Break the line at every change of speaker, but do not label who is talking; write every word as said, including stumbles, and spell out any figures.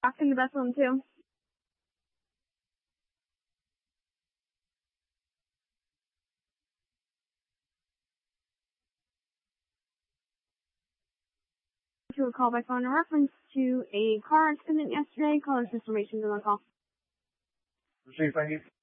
in the best one too. To a call by phone in reference to a car accident yesterday. Caller's information on the call.
Chief, I need